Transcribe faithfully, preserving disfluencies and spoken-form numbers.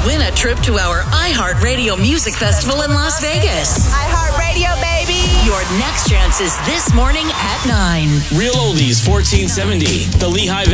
win a trip to our iHeartRadio Music Festival in Las Vegas. iHeartRadio, baby. Your next chance is this morning at nine. Real Oldies fourteen seventy, the Lehigh